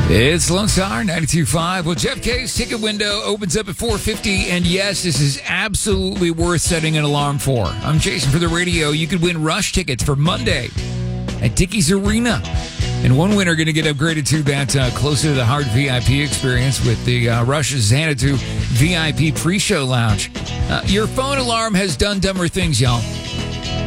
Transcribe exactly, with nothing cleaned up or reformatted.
It's Lone Star ninety-two point five. Well, Jeff K's ticket window opens up at four fifty, and yes, this is absolutely worth setting an alarm for. I'm Jason for the radio. You could win Rush tickets for Monday at Dickies Arena. And one winner going to get upgraded to that uh, Closer to the Heart V I P experience with the uh, Rush's Xanadu V I P pre-show lounge. Uh, your phone alarm has done dumber things, y'all.